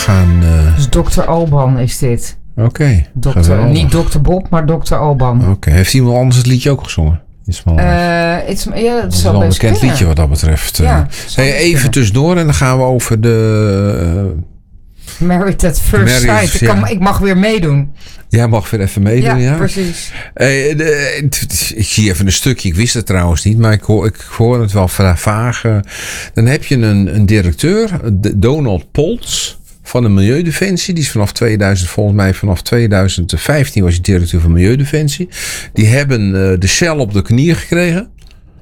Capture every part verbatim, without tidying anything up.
gaan... Uh... Dus dokter Alban is dit. Oké. Okay, niet dokter Bob, maar dokter Alban. Oké. Okay. Heeft iemand anders het liedje ook gezongen? It's uh, it's, ja, dat is wel een bekend kunnen. liedje wat dat betreft. Ja, hey, even kunnen. Tussendoor en dan gaan we over de... Uh, Married at First Married, Sight. Ik, ja. kan, ik mag weer meedoen. Jij mag weer even meedoen, ja? Ja, precies. Hey, de, ik zie even een stukje. Ik wist het trouwens niet, maar ik hoor, ik hoor het wel vaag. Dan heb je een, een directeur, Donald Poltz, van de Milieudefensie. Die is vanaf tweeduizend, volgens mij vanaf tweeduizend vijftien was hij directeur van Milieudefensie. Die hebben uh, de Shell op de knieën gekregen.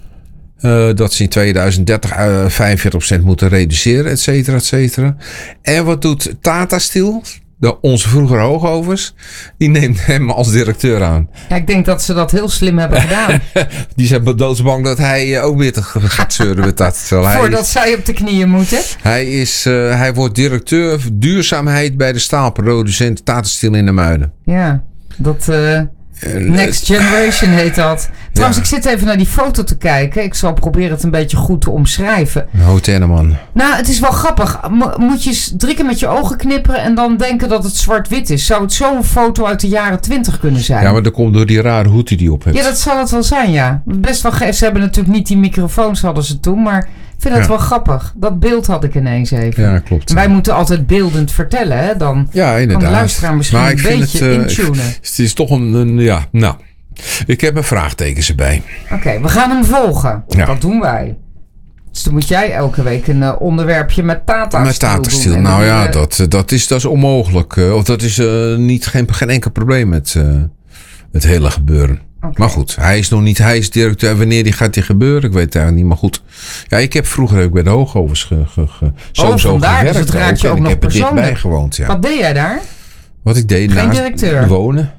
Uh, dat ze in tweeduizend dertig uh, vijfenveertig procent moeten reduceren, et cetera, et cetera. En wat doet Tata Steel? De, onze vroegere hoogovens, die neemt hem als directeur aan. Ja, ik denk dat ze dat heel slim hebben gedaan. Die zijn doodsbang dat hij ook weer te gaat zeuren met dat. Voordat is, zij op de knieën moeten. Hij, is, uh, hij wordt directeur duurzaamheid bij de staalproducent Tata Steel in de Muiden. Ja, dat... Uh... Next Generation heet dat. Trouwens, ja. Ik zit even naar die foto te kijken. Ik zal proberen het een beetje goed te omschrijven. Hotenneman. Nou, het is wel grappig. Mo- moet je drie keer met je ogen knipperen en dan denken dat het zwart-wit is. Zou het zo'n foto uit de jaren twintig kunnen zijn? Ja, maar dat komt door die rare hoed die die op heeft. Ja, dat zal het wel zijn, ja. Best wel ge- ze hebben natuurlijk niet die microfoons hadden ze toen, maar... Ik vind dat ja. wel grappig. Dat beeld had ik ineens even. Ja, klopt. En wij moeten altijd beeldend vertellen, hè? Dan ja, kan de luisteraar misschien een beetje het, uh, intunen. Ik, het is toch een, een... Ja, nou. Ik heb een vraagtekens erbij. Oké, okay, we gaan hem volgen. Ja. Dat doen wij. Dus dan moet jij elke week een uh, onderwerpje met Tata Met Tata Steel doen. Nou ja, uh, dat, dat, is, dat is onmogelijk. Uh, of dat is uh, niet, geen, geen enkel probleem met uh, het hele gebeuren. Okay. Maar goed, hij is nog niet, hij is directeur. Wanneer die gaat die gebeuren, ik weet het eigenlijk niet. Maar goed, ja, ik heb vroeger ook bij de hoogovens ge, ge, ge, zo oh, zo vandaar, gewerkt. Dus het raakt je ook, ook nog ik heb er dichtbij gewoond, ja. Wat deed jij daar? Wat ik deed Geen naast directeur. wonen.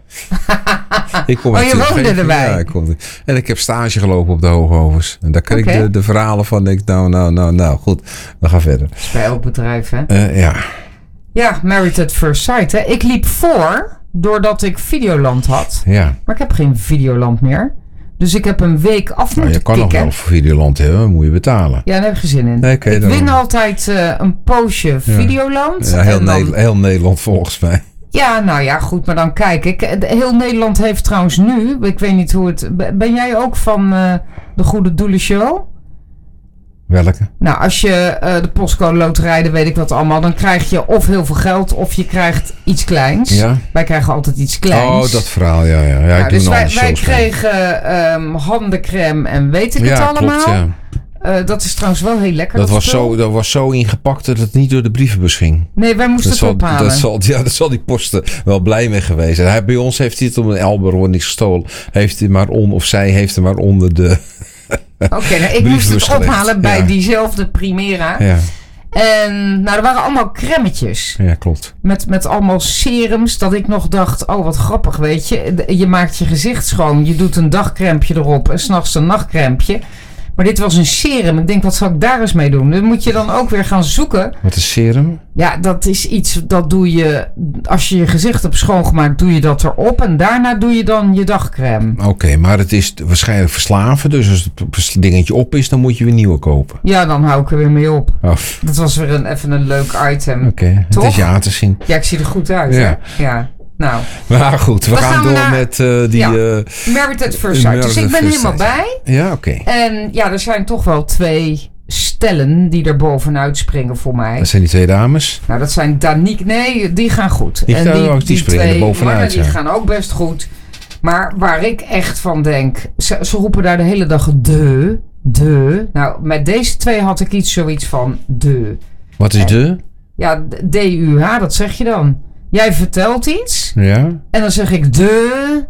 ik kom oh, je woonde geen, erbij? Ja, ik kom, en ik heb stage gelopen op de hoogovens. En daar kan okay. ik de, de verhalen van. Ik, nou, nou, nou, nou, goed. We gaan verder. Dat is bij elk bedrijf, hè? Uh, ja. Ja, Married at First Sight, hè? Ik liep voor, doordat ik Videoland had. Ja. Maar ik heb geen Videoland meer. Dus ik heb een week af moeten nou, je kan kicken. nog wel voor Videoland hebben, moet je betalen. Ja, daar heb ik geen zin in. Nee, okay, ik win dan... altijd uh, een poosje ja. Videoland. Ja, heel, dan... ne- heel Nederland volgens mij. Ja, nou ja, goed, maar dan kijk ik. Heel Nederland heeft trouwens nu, ik weet niet hoe het... Ben jij ook van uh, de Goede Doelen Show? Welke? Nou, als je uh, de postcode loterij, dan weet ik wat allemaal. Dan krijg je of heel veel geld of je krijgt iets kleins. Ja. Wij krijgen altijd iets kleins. Oh, dat verhaal, ja. ja. ja nou, ik dus doe wij, wij kregen um, handencrème en weet ik ja, het allemaal. Klopt, ja. Uh, dat is trouwens wel heel lekker. Dat, dat, was zo, dat was zo ingepakt dat het niet door de brievenbus ging. Nee, wij moesten dat het zal, ophalen. Dat zal, ja, dat zal die posten wel blij mee geweest zijn. Hij, bij ons heeft hij het om een Elber niet gestolen. Heeft hij maar on, of zij heeft hem maar onder de... Oké, okay, nou, ik moest het ophalen gelegd. bij ja. diezelfde Primera. Ja. En nou, er waren allemaal crèmetjes. Ja, klopt. Met, met allemaal serums. Dat ik nog dacht, oh wat grappig, weet je. Je maakt je gezicht schoon. Je doet een dagcrèmpje erop en 's nachts een nachtcrèmpje. Maar dit was een serum. Ik denk, wat zal ik daar eens mee doen? Dan moet je dan ook weer gaan zoeken. Wat is serum? Ja, dat is iets, dat doe je... Als je je gezicht hebt schoongemaakt, doe je dat erop. En daarna doe je dan je dagcrème. Oké, okay, maar het is waarschijnlijk verslaven. Dus als het dingetje op is, dan moet je weer nieuwe kopen. Ja, dan hou ik er weer mee op. Oh. Dat was weer een, even een leuk item. Oké, okay. Het is ja te zien. Ja, ik zie er goed uit. Ja. Hè? Ja. Nou, maar goed, we gaan, gaan we door naar, met uh, die... Ja, uh, Married at First Sight. Dus ik ben helemaal bij. Ja, oké. Okay. En ja, er zijn toch wel twee stellen die er bovenuit springen voor mij. Dat zijn die twee dames? Nou, dat zijn Danique. Nee, die gaan goed. Die, en die, die, die, die springen twee er bovenuit, mannen, die ja. gaan ook best goed. Maar waar ik echt van denk... Ze, ze roepen daar de hele dag de, de. Nou, met deze twee had ik iets zoiets van de. Wat is en, de? Ja, D U H, dat zeg je dan. Jij vertelt iets. Ja. En dan zeg ik de...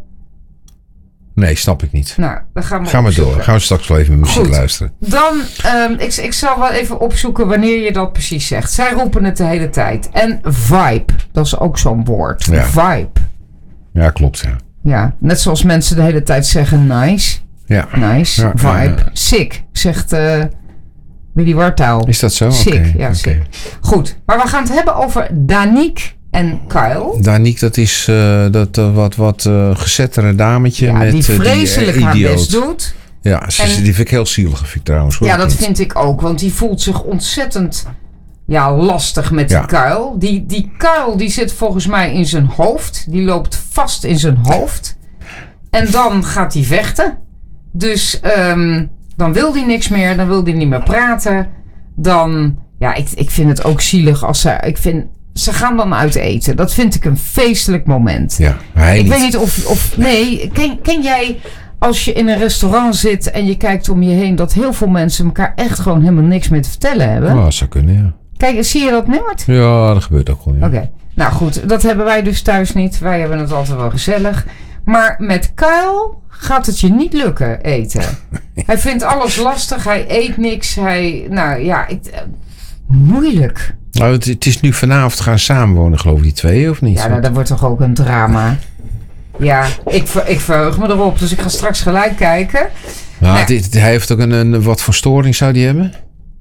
Nee, snap ik niet. Nou, dan gaan we Gaan we door. Gaan we straks wel even muziek Goed. luisteren. Dan, um, ik, ik zal wel even opzoeken wanneer je dat precies zegt. Zij roepen het de hele tijd. En vibe, dat is ook zo'n woord. Ja. Vibe. Ja, klopt, ja. Ja, net zoals mensen de hele tijd zeggen nice. Ja. Nice, ja, vibe. Ja, ja. Sick, zegt uh, Willy Wartaal. Is dat zo? Sick, okay. ja, okay. sick. Goed, maar we gaan het hebben over Danique en Kyle. Danique, dat is uh, dat uh, wat, wat uh, gezettere dametje. Ja, met, die vreselijk uh, die, uh, haar idioot. best doet. Ja, ze, en, die vind ik heel zielig, vind ik trouwens. Ja, dat vind ik ook. Want die voelt zich ontzettend ja, lastig met Ja. die kuil. Die, die kuil die zit volgens mij in zijn hoofd. Die loopt vast in zijn hoofd. En dan gaat hij vechten. Dus um, dan wil hij niks meer. Dan wil hij niet meer praten. Dan, ja, ik, ik vind het ook zielig als ze... Ik vind, ze gaan dan uit eten. Dat vind ik een feestelijk moment. Ja, hij ik niet. weet niet of... of nee, ken, ken jij... Als je in een restaurant zit en je kijkt om je heen... dat heel veel mensen elkaar echt gewoon helemaal niks meer te vertellen hebben. Oh, dat zou kunnen, ja. Kijk, zie je dat nooit? Ja, dat gebeurt ook wel, ja. Oké, okay. Nou goed, dat hebben wij dus thuis niet. Wij hebben het altijd wel gezellig. Maar met kuil gaat het je niet lukken eten. Hij vindt alles lastig, hij eet niks. Hij, nou ja, ik, uh, moeilijk. Nou, het, het is nu vanavond gaan samenwonen, geloof ik, die twee, of niet? Ja, nou, dat wordt toch ook een drama. Ja, ik, ver, ik verheug me erop, dus ik ga straks gelijk kijken. Nou, nou, dit, hij heeft ook een, een... Wat voor storing zou die hebben?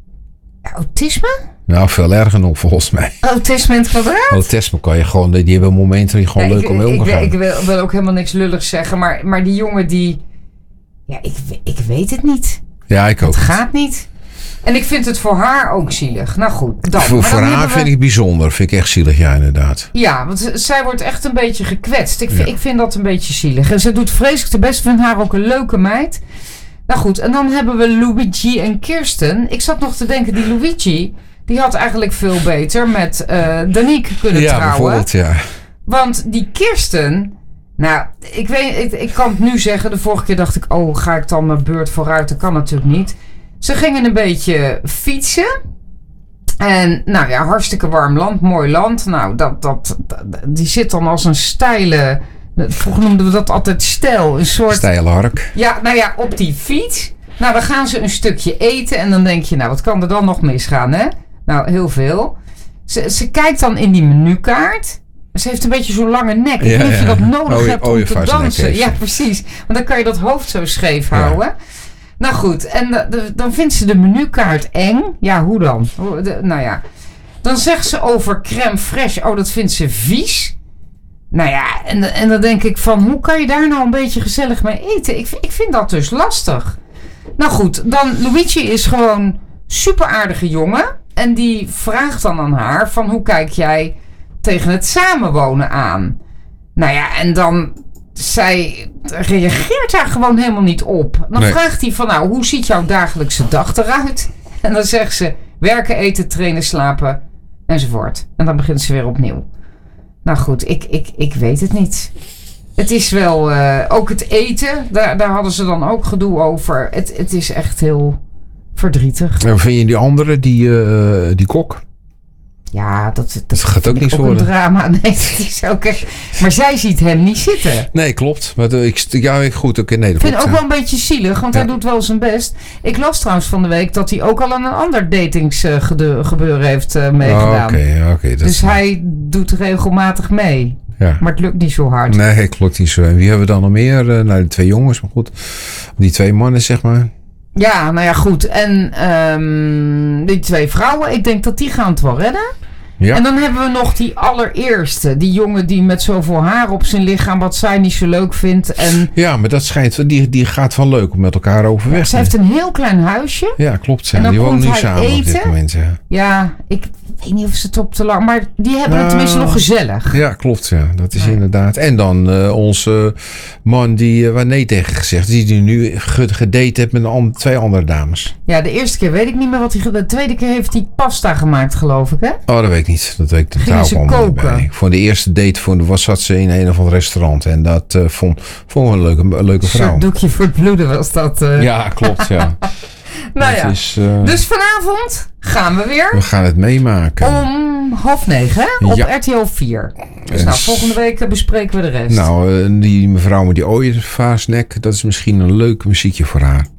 Autisme? Nou, veel erger nog, volgens mij. Autisme in het kwadraat? Autisme kan je gewoon... Die hebben momenten dat je gewoon ja, leuk ik, om mee om ik, te gaan. Ik, ik wil, wil ook helemaal niks lulligs zeggen, maar, maar die jongen die... Ja, ik, ik weet het niet. Ja, ik ook. Het gaat niet. En ik vind het voor haar ook zielig. Nou goed, dan. Voor, maar voor dan haar we... vind ik het bijzonder. Vind ik echt zielig, ja, inderdaad. Ja, want z- zij wordt echt een beetje gekwetst. Ik, v- Ja. ik vind dat een beetje zielig. En ze doet vreselijk de best. Ik vind haar ook een leuke meid. Nou goed, en dan hebben we Luigi en Kirsten. Ik zat nog te denken, die Luigi... die had eigenlijk veel beter met uh, Danique kunnen Ja, trouwen. bijvoorbeeld, ja. Want die Kirsten... Nou, ik weet, ik, ik kan het nu zeggen. De vorige keer dacht ik, oh, ga ik dan mijn beurt vooruit? Dat kan natuurlijk niet. Ze gingen een beetje fietsen. En nou ja, hartstikke warm land, mooi land. Nou, dat, dat, dat, die zit dan als een steile... Vroeger noemden we dat altijd stijl. Een soort... Steile hark. Ja, nou ja, op die fiets. Nou, dan gaan ze een stukje eten. En dan denk je, nou, wat kan er dan nog misgaan, hè? Nou, heel veel. Ze, ze kijkt dan in die menukaart... Ze heeft een beetje zo'n lange nek. Ik weet niet of je dat nodig Oje, hebt om te dansen. Ja, precies. Want dan kan je dat hoofd zo scheef houden. Ja. Nou goed, en de, de, dan vindt ze de menukaart eng. Ja, hoe dan? De, nou ja. Dan zegt ze over crème fraîche. Oh, dat vindt ze vies. Nou ja, en, en dan denk ik van... Hoe kan je daar nou een beetje gezellig mee eten? Ik, ik vind dat dus lastig. Nou goed, dan Luigi is gewoon super aardige jongen. En die vraagt dan aan haar van... Hoe kijk jij... tegen het samenwonen aan. Nou ja, en dan... Zij reageert daar gewoon helemaal niet op. Dan nee. vraagt hij van... Nou, hoe ziet jouw dagelijkse dag eruit? En dan zegt ze... Werken, eten, trainen, slapen... Enzovoort. En dan begint ze weer opnieuw. Nou goed, ik, ik, ik weet het niet. Het is wel... Uh, ook het eten... Daar, daar hadden ze dan ook gedoe over. Het, het is echt heel verdrietig. En vind je die andere, die, uh, die kok... Ja, dat, dat, dat gaat ook niet ook worden. Een drama. Nee, dat is ook echt... Maar zij ziet hem niet zitten. Nee, klopt. Maar ik, ja, ik goed. Okay, nee, dat ik vind het ook ja. wel een beetje zielig, want ja. hij doet wel zijn best. Ik las trouwens van de week dat hij ook al aan een ander datingsgebeuren uh, heeft uh, meegedaan. Oh, okay, okay, dus is... hij doet regelmatig mee. Ja. Maar het lukt niet zo hard. Nee, het lukt niet zo. En wie hebben we dan nog meer? Uh, nou, de twee jongens, maar goed. Die twee mannen, zeg maar. Ja, nou ja, goed. En um, die twee vrouwen, ik denk dat die gaan het wel redden. Ja. En dan hebben we nog die allereerste. Die jongen die met zoveel haar op zijn lichaam... wat zij niet zo leuk vindt. En ja, maar dat schijnt... Die, die gaat wel leuk om met elkaar overweg. Ja, ze heeft een heel klein huisje. Ja, klopt. Ja. En dan die wonen nu samen eten. op dit moment. Ja. ja, ik weet niet of ze het op te lang... Maar die hebben nou, het tenminste nog gezellig. Ja, klopt. Ja, dat is ja. inderdaad. En dan uh, onze man die... Uh, waar nee tegen gezegd. Die, die nu gedate heeft met een, twee andere dames. Ja, de eerste keer weet ik niet meer wat hij... De tweede keer heeft hij pasta gemaakt, geloof ik, hè? Oh, dat weet ik niet. Dat weet ik totaal ze koken. Bij. Voor de eerste date voor, was zat ze in een of ander restaurant. En dat uh, vond, vond een leuke, een leuke vrouw. Een doekje voor het bloeden was dat. Uh. Ja, klopt, ja. nou dat ja. Is, uh, dus vanavond gaan we weer. We gaan het meemaken. Om half negen, hè? Op ja. R T L vier. Dus nou, volgende week bespreken we de rest. Nou, uh, die mevrouw met die ooievaarsnek, dat is misschien een leuk muziekje voor haar.